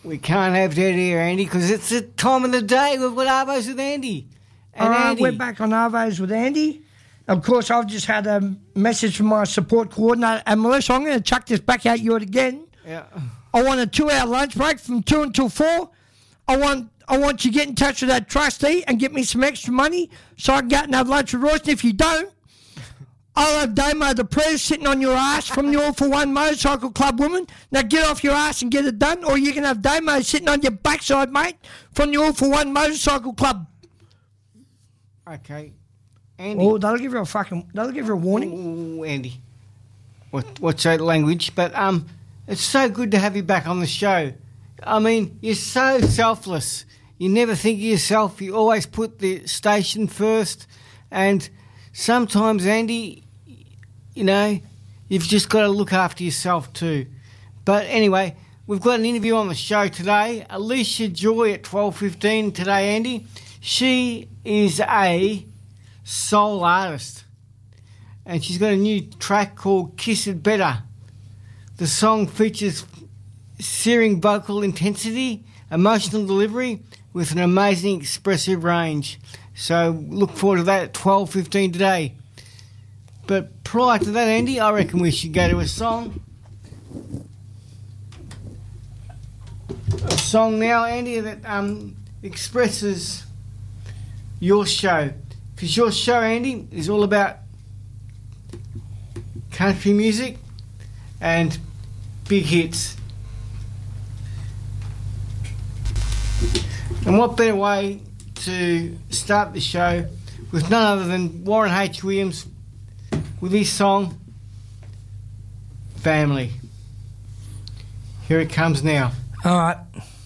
We can't have dead air, Andy, because it's the time of the day. We've got Arvos with Andy. And Andy. We're back on Arvos with Andy. Of course, I've just had a message from my support coordinator. And Melissa, I'm going to chuck this back at you again. Yeah. I want a 2-hour lunch break from 2 until 4. I want you to get in touch with that trustee and get me some extra money so I can go out and have lunch with Royce. And if you don't, I'll have Damo the Prez sitting on your ass from the All for One Motorcycle Club woman. Now get off your ass and get it done, or you can have Damo sitting on your backside, mate, from the All for One Motorcycle Club. Okay. Andy. Oh, that'll give you a warning. Ooh, Andy. What's that language? But it's so good to have you back on the show. I mean, you're so selfless. You never think of yourself. You always put the station first. And sometimes, Andy, you know, you've just got to look after yourself too. But anyway, we've got an interview on the show today. Alicia Joy at 12:15 today, Andy. She is a soul artist. And she's got a new track called Kiss It Better. The song features searing vocal intensity, emotional delivery with an amazing expressive range. So look forward to that at 12:15 today. But prior to that, Andy, I reckon we should go to a song. A song now, Andy, that expresses your show. Because your show, Andy, is all about country music and big hits. And what better way to start the show with none other than Warren H. Williams with his song, Family. Here it comes now. All right.